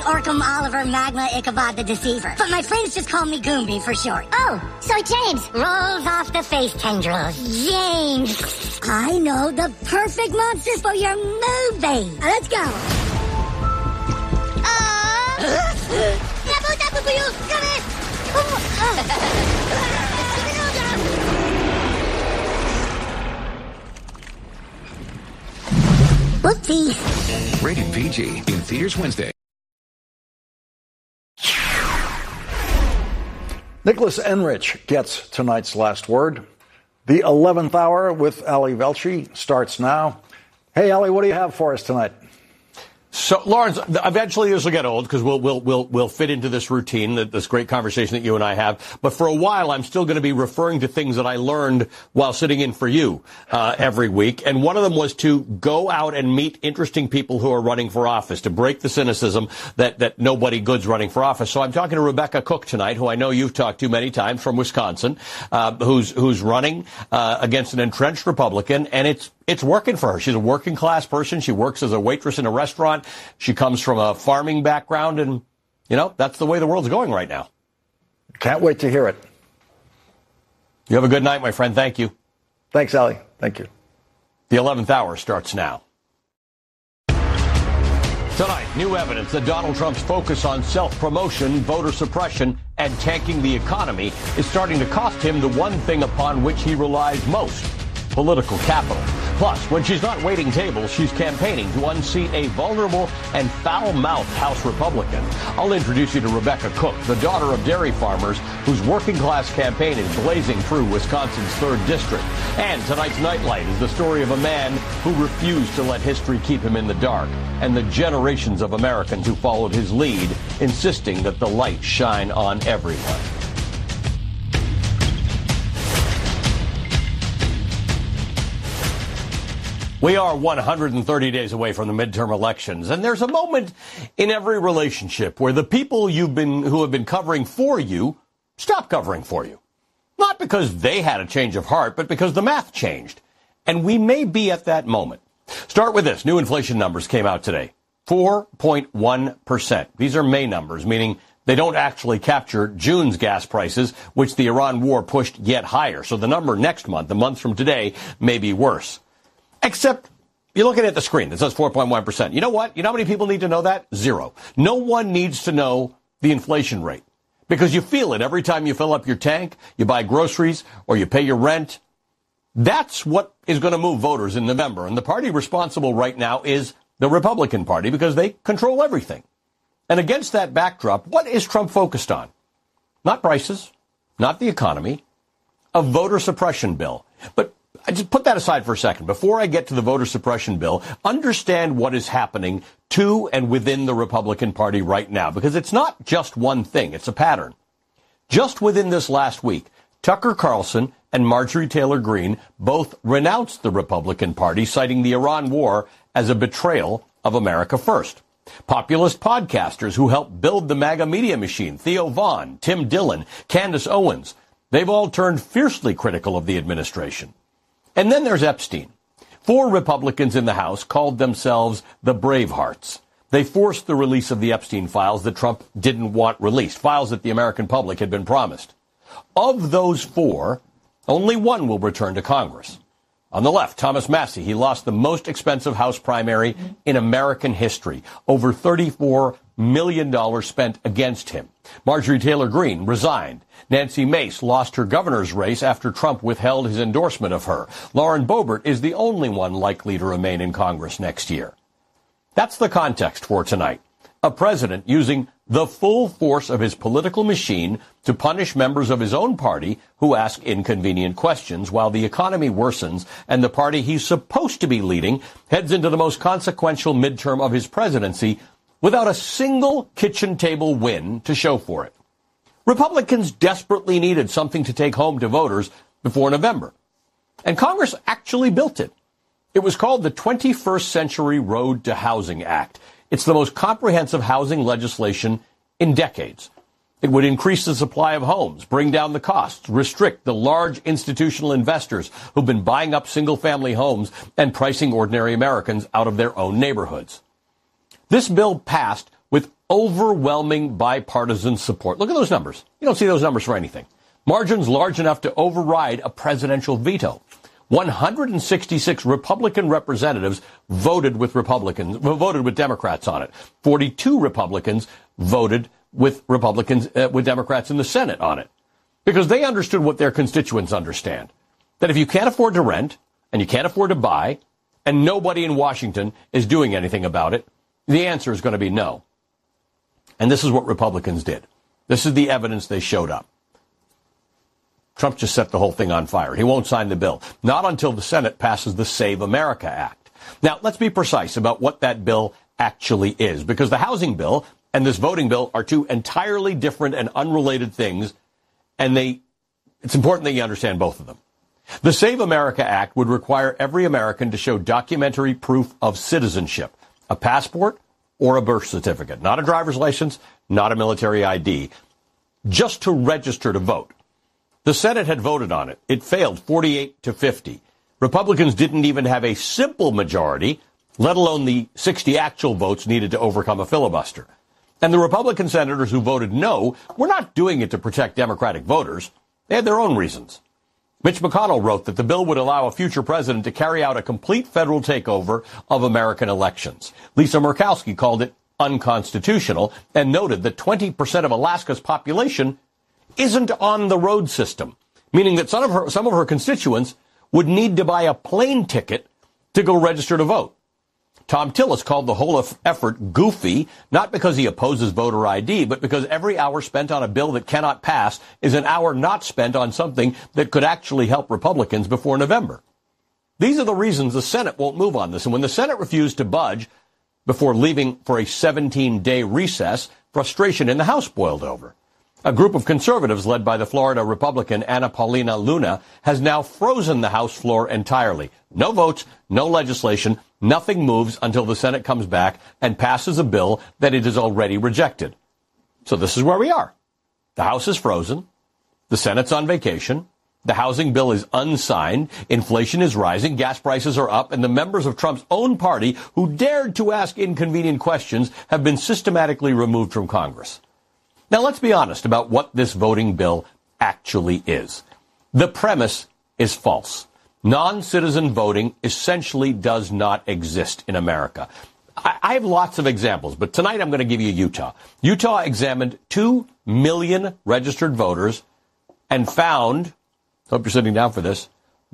Orcam Oliver Magma Ichabod the Deceiver. But my friends just call me Goomby for short. Oh, so James. Rolls off the face tendrils. James. I know the perfect monster for your movie. Let's go. Tapu for you. Come in. Whoopsie. Rated PG. In theaters Wednesday. Nicholas Enrich gets tonight's last word. The 11th hour with Ali Velshi starts now. Hey, Ali, what do you have for us tonight? So, Lawrence, eventually this will get old because we'll fit into this routine, this great conversation that you and I have. But for a while, I'm still going to be referring to things that I learned while sitting in for you every week. And one of them was to go out and meet interesting people who are running for office, to break the cynicism that nobody good's running for office. So I'm talking to Rebecca Cook tonight, who I know you've talked to many times, from Wisconsin, who's running against an entrenched Republican, and it's working for her. She's a working class person. She works as a waitress in a restaurant. She comes from a farming background, and, that's the way the world's going right now. Can't wait to hear it. You have a good night, my friend. Thank you. Thanks, Ali. Thank you. The 11th hour starts now. Tonight, new evidence that Donald Trump's focus on self-promotion, voter suppression, and tanking the economy is starting to cost him the one thing upon which he relies most: political capital. Plus, when she's not waiting tables, she's campaigning to unseat a vulnerable and foul-mouthed House Republican. I'll introduce you to Rebecca Cook, the daughter of dairy farmers, whose working-class campaign is blazing through Wisconsin's 3rd District. And tonight's Nightlight is the story of a man who refused to let history keep him in the dark, and the generations of Americans who followed his lead, insisting that the light shine on everyone. We are 130 days away from the midterm elections, and there's a moment in every relationship where the people who have been covering for you stop covering for you. Not because they had a change of heart, but because the math changed. And we may be at that moment. Start with this. New inflation numbers came out today. 4.1%. These are May numbers, meaning they don't actually capture June's gas prices, which the Iran war pushed yet higher. So the number next month, the month from today, may be worse. Except you're looking at the screen that says 4.1%. You know what? You know how many people need to know that? 0. No one needs to know the inflation rate, because you feel it every time you fill up your tank, you buy groceries, or you pay your rent. That's what is going to move voters in November. And the party responsible right now is the Republican Party, because they control everything. And against that backdrop, what is Trump focused on? Not prices, not the economy, a voter suppression bill. But I just put that aside for a second. Before I get to the voter suppression bill, understand what is happening to and within the Republican Party right now, because it's not just one thing. It's a pattern. Just within this last week, Tucker Carlson and Marjorie Taylor Greene both renounced the Republican Party, citing the Iran war as a betrayal of America first. Populist podcasters who helped build the MAGA media machine, Theo Vaughn, Tim Dillon, Candace Owens, they've all turned fiercely critical of the administration. And then there's Epstein. 4 Republicans in the House called themselves the Bravehearts. They forced the release of the Epstein files that Trump didn't want released, files that the American public had been promised. Of those 4, only one will return to Congress. On the left, Thomas Massie, he lost the most expensive House primary in American history. Over $34 million spent against him. Marjorie Taylor Greene resigned. Nancy Mace lost her governor's race after Trump withheld his endorsement of her. Lauren Boebert is the only one likely to remain in Congress next year. That's the context for tonight. A president using the full force of his political machine to punish members of his own party who ask inconvenient questions, while the economy worsens and the party he's supposed to be leading heads into the most consequential midterm of his presidency without a single kitchen table win to show for it. Republicans desperately needed something to take home to voters before November. And Congress actually built it. It was called the 21st Century Road to Housing Act. It's the most comprehensive housing legislation in decades. It would increase the supply of homes, bring down the costs, restrict the large institutional investors who've been buying up single-family homes and pricing ordinary Americans out of their own neighborhoods. This bill passed with overwhelming bipartisan support. Look at those numbers. You don't see those numbers for anything. Margins large enough to override a presidential veto. 166 Republican representatives voted with Democrats on it. 42 Republicans voted with Democrats in the Senate on it. Because they understood what their constituents understand. That if you can't afford to rent, and you can't afford to buy, and nobody in Washington is doing anything about it, the answer is going to be no. And this is what Republicans did. This is the evidence they showed up. Trump just set the whole thing on fire. He won't sign the bill. Not until the Senate passes the Save America Act. Now, let's be precise about what that bill actually is, because the housing bill and this voting bill are two entirely different and unrelated things, and it's important that you understand both of them. The Save America Act would require every American to show documentary proof of citizenship, a passport or a birth certificate, not a driver's license, not a military ID, just to register to vote. The Senate had voted on it. It failed 48-50. Republicans didn't even have a simple majority, let alone the 60 actual votes needed to overcome a filibuster. And the Republican senators who voted no were not doing it to protect Democratic voters. They had their own reasons. Mitch McConnell wrote that the bill would allow a future president to carry out a complete federal takeover of American elections. Lisa Murkowski called it unconstitutional and noted that 20% of Alaska's population isn't on the road system, meaning that some of her constituents would need to buy a plane ticket to go register to vote. Tom Tillis called the whole effort goofy, not because he opposes voter ID, but because every hour spent on a bill that cannot pass is an hour not spent on something that could actually help Republicans before November. These are the reasons the Senate won't move on this. And when the Senate refused to budge before leaving for a 17-day recess, frustration in the House boiled over. A group of conservatives led by the Florida Republican Anna Paulina Luna has now frozen the House floor entirely. No votes, no legislation, nothing moves until the Senate comes back and passes a bill that it has already rejected. So this is where we are. The House is frozen. The Senate's on vacation. The housing bill is unsigned. Inflation is rising. Gas prices are up. And the members of Trump's own party who dared to ask inconvenient questions have been systematically removed from Congress. Now, let's be honest about what this voting bill actually is. The premise is false. Non-citizen voting essentially does not exist in America. I have lots of examples, but tonight I'm going to give you Utah. Utah examined 2 million registered voters and found, hope you're sitting down for this,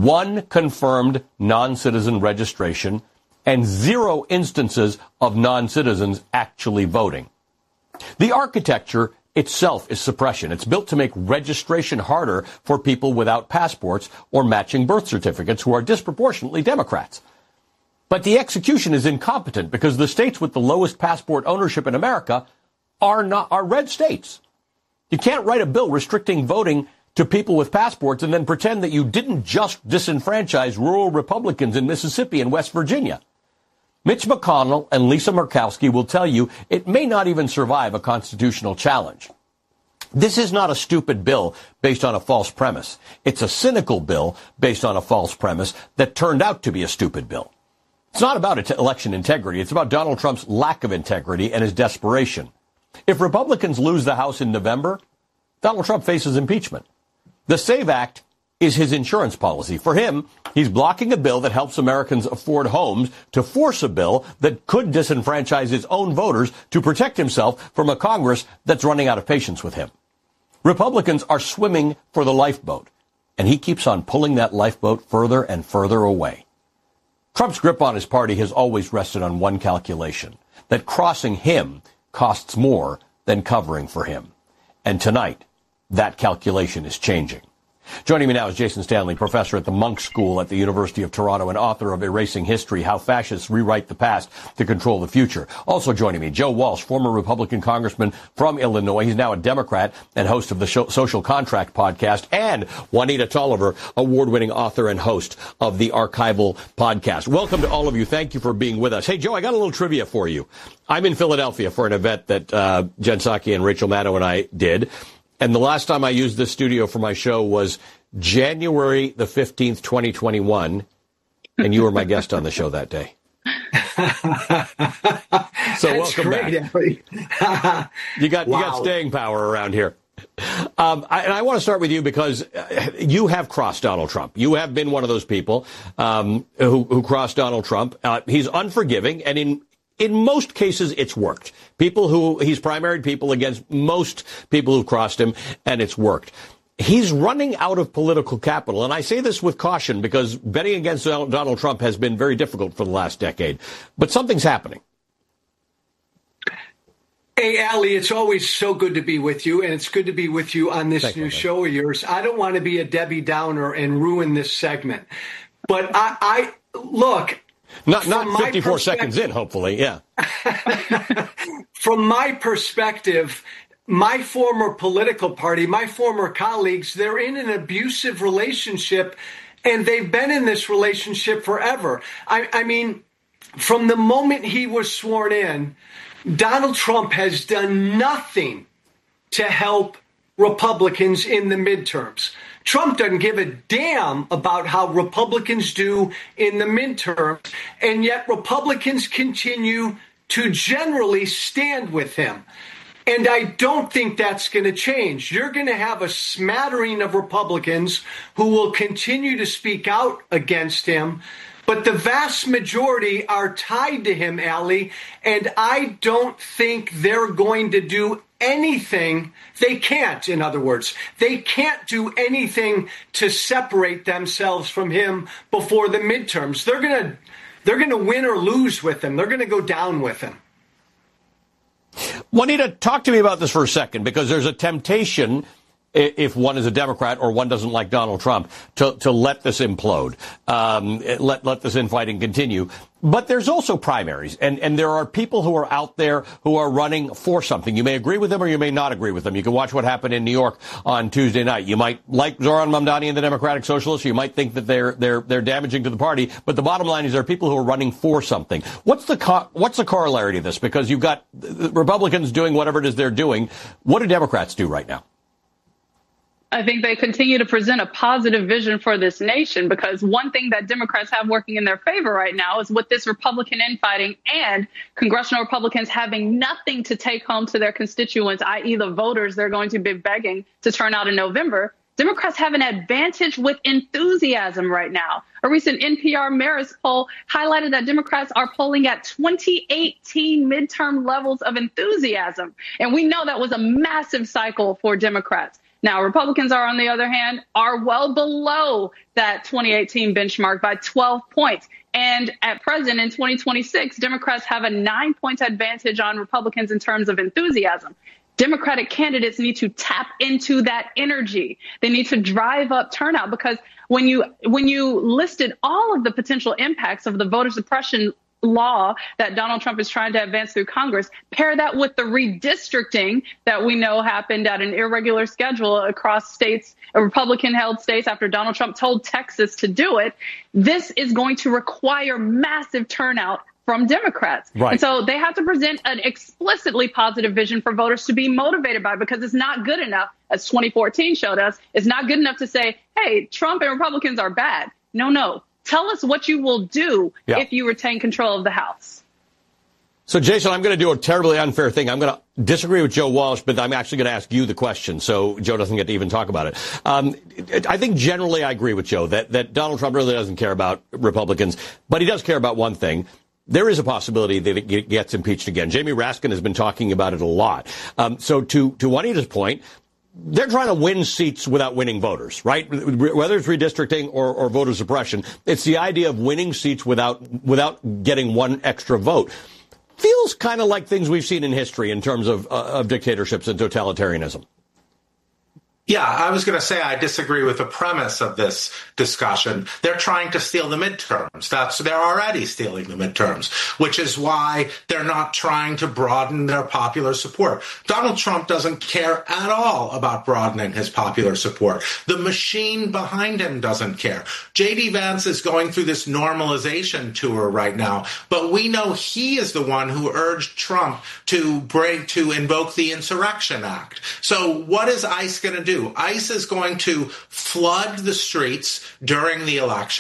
1 confirmed non-citizen registration and 0 instances of non-citizens actually voting. The architecture itself is suppression. It's built to make registration harder for people without passports or matching birth certificates who are disproportionately Democrats. But the execution is incompetent because the states with the lowest passport ownership in America are red states. You can't write a bill restricting voting to people with passports and then pretend that you didn't just disenfranchise rural Republicans in Mississippi and West Virginia. Mitch McConnell and Lisa Murkowski will tell you it may not even survive a constitutional challenge. This is not a stupid bill based on a false premise. It's a cynical bill based on a false premise that turned out to be a stupid bill. It's not about election integrity. It's about Donald Trump's lack of integrity and his desperation. If Republicans lose the House in November, Donald Trump faces impeachment. The SAVE Act is his insurance policy. For him, he's blocking a bill that helps Americans afford homes to force a bill that could disenfranchise his own voters to protect himself from a Congress that's running out of patience with him. Republicans are swimming for the lifeboat, and he keeps on pulling that lifeboat further and further away. Trump's grip on his party has always rested on one calculation, that crossing him costs more than covering for him. And tonight, that calculation is changing. Joining me now is Jason Stanley, professor at the Munk School at the University of Toronto and author of Erasing History, How Fascists Rewrite the Past to Control the Future. Also joining me, Joe Walsh, former Republican congressman from Illinois. He's now a Democrat and host of the Social Contract podcast. And Juanita Tolliver, award-winning author and host of the Archival podcast. Welcome to all of you. Thank you for being with us. Hey, Joe, I got a little trivia for you. I'm in Philadelphia for an event that Jen Psaki and Rachel Maddow and I did. And the last time I used this studio for my show was January the 15th, 2021. And you were my guest on the show that day. So welcome great, back. You got staying power around here. And I want to start with you because you have crossed Donald Trump. You have been one of those people who crossed Donald Trump. He's unforgiving, and in most cases, it's worked. He's primaried people against most people who've crossed him, and it's worked. He's running out of political capital, and I say this with caution because betting against Donald Trump has been very difficult for the last decade. But something's happening. Hey, Ali, it's always so good to be with you, and it's good to be with you on this new show of yours. I don't want to be a Debbie Downer and ruin this segment, but I look. Not 54 seconds in, hopefully, yeah. From my perspective, my former political party, my former colleagues, they're in an abusive relationship, and they've been in this relationship forever. I mean, from the moment he was sworn in, Donald Trump has done nothing to help Republicans in the midterms. Trump doesn't give a damn about how Republicans do in the midterms, and yet Republicans continue to generally stand with him. And I don't think that's going to change. You're going to have a smattering of Republicans who will continue to speak out against him. But the vast majority are tied to him, Ali, and I don't think they're going to do anything. They can't, in other words. They can't do anything to separate themselves from him before the midterms. They're going to win or lose with him. They're going to go down with him. Juanita, talk to me about this for a second, because there's a temptation, if one is a Democrat or one doesn't like Donald Trump, to let this implode, let this infighting continue. But there's also primaries, and there are people who are out there who are running for something. You may agree with them or you may not agree with them. You can watch what happened in New York on Tuesday night. You might like Zoran Mamdani and the Democratic Socialists. You might think that they're damaging to the party. But the bottom line is there are people who are running for something. What's the corollary to this? Because you've got Republicans doing whatever it is they're doing. What do Democrats do right now? I think they continue to present a positive vision for this nation, because one thing that Democrats have working in their favor right now is with this Republican infighting and congressional Republicans having nothing to take home to their constituents, i.e. the voters they're going to be begging to turn out in November. Democrats have an advantage with enthusiasm right now. A recent NPR Marist poll highlighted that Democrats are polling at 2018 midterm levels of enthusiasm. And we know that was a massive cycle for Democrats. Now, Republicans are, on the other hand, are well below that 2018 benchmark by 12 points. And at present, in 2026, Democrats have a 9-point advantage on Republicans in terms of enthusiasm. Democratic candidates need to tap into that energy. They need to drive up turnout, because when you listed all of the potential impacts of the voter suppression law that Donald Trump is trying to advance through Congress, pair that with the redistricting that we know happened at an irregular schedule across states, Republican-held states, after Donald Trump told Texas to do it, this is going to require massive turnout from Democrats. Right. And so they have to present an explicitly positive vision for voters to be motivated by, because it's not good enough, as 2014 showed us, it's not good enough to say, hey, Trump and Republicans are bad. No. Tell us what you will do if you retain control of the House. So, Jason, I'm going to do a terribly unfair thing. I'm going to disagree with Joe Walsh, but I'm actually going to ask you the question, so Joe doesn't get to even talk about it. I think generally I agree with Joe that Donald Trump really doesn't care about Republicans, but he does care about one thing. There is a possibility that he gets impeached again. Jamie Raskin has been talking about it a lot. So to Juanita's point, they're trying to win seats without winning voters, right? Whether it's redistricting or voter suppression, it's the idea of winning seats without getting one extra vote. Feels kind of like things we've seen in history in terms of dictatorships and totalitarianism. Yeah, I was going to say I disagree with the premise of this discussion. They're trying to steal the midterms. They're already stealing the midterms, which is why they're not trying to broaden their popular support. Donald Trump doesn't care at all about broadening his popular support. The machine behind him doesn't care. J.D. Vance is going through this normalization tour right now, but we know he is the one who urged Trump to invoke the Insurrection Act. So what is ICE going to do? ICE is going to flood the streets during the election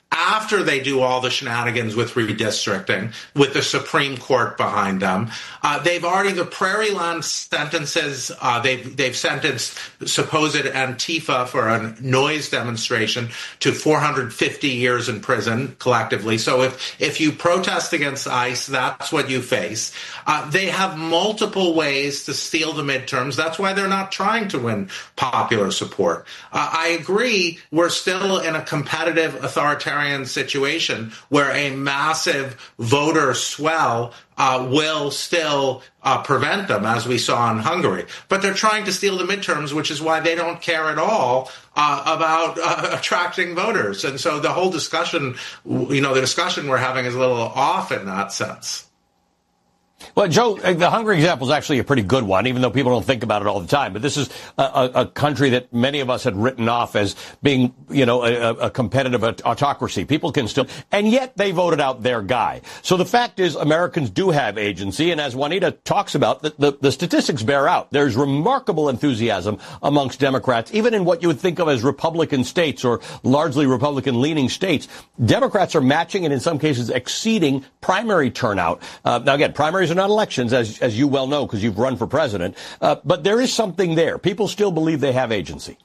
after they do all the shenanigans with redistricting, with the Supreme Court behind them. They've already, the Prairie Land sentences, they've sentenced supposed Antifa for a noise demonstration to 450 years in prison collectively. So if you protest against ICE, that's what you face. They have multiple ways to steal the midterms. That's why they're not trying to win popular support. I agree, we're still in a competitive authoritarian situation where a massive voter swell will still prevent them, as we saw in Hungary. But they're trying to steal the midterms, which is why they don't care at all about attracting voters. And so the whole discussion, the discussion we're having is a little off in that sense. Well, Joe, the Hungary example is actually a pretty good one, even though people don't think about it all the time. But this is a country that many of us had written off as being, a competitive autocracy. People can still, and yet they voted out their guy. So the fact is Americans do have agency. And as Juanita talks about, the statistics bear out. There's remarkable enthusiasm amongst Democrats, even in what you would think of as Republican states or largely Republican leaning states. Democrats are matching and in some cases exceeding primary turnout. Now, again, primaries are not elections, as you well know, because you've run for president. But there is something there. People still believe they have agency.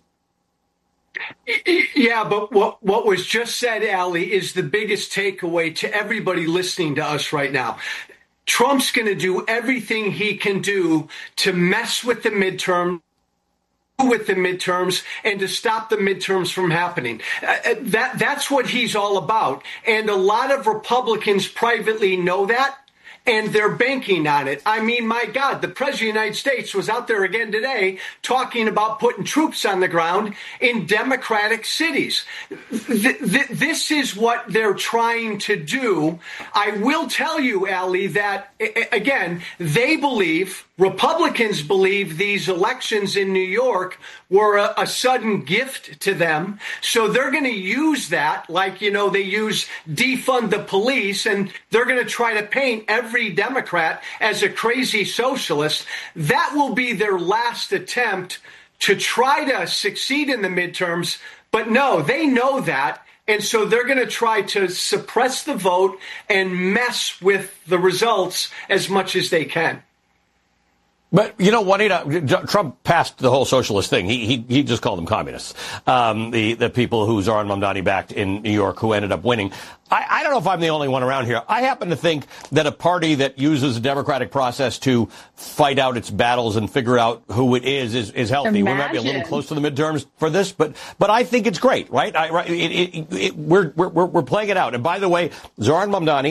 Yeah, but what was just said, Ali, is the biggest takeaway to everybody listening to us right now. Trump's going to do everything he can do to mess with the midterm. And to stop the midterms from happening. That's what he's all about. And a lot of Republicans privately know that. And they're banking on it. I mean, my God, the President of the United States was out there again today talking about putting troops on the ground in Democratic cities. This is what they're trying to do. I will tell you, Ali, that, again, Republicans believe these elections in New York were a sudden gift to them. So they're going to use that like, they use defund the police, and they're going to try to paint every Democrat as a crazy socialist. That will be their last attempt to try to succeed in the midterms. But no, they know that. And so they're going to try to suppress the vote and mess with the results as much as they can. But, Juanita, Trump passed the whole socialist thing. He just called them communists. The people who Zohran Mamdani backed in New York who ended up winning. I don't know if I'm the only one around here. I happen to think that a party that uses the democratic process to fight out its battles and figure out who it is healthy. Imagine. We might be a little close to the midterms for this, but I think it's great, right? We're playing it out. And by the way, Zohran Mamdani